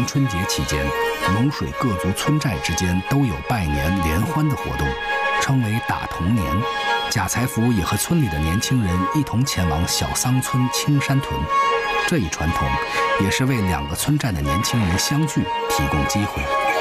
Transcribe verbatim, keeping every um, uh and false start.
年春节期间，龙水各族村寨之间都有拜年联欢的活动，称为打童年。贾才福也和村里的年轻人一同前往小桑村青山屯，这一传统也是为两个村寨的年轻人相聚提供机会。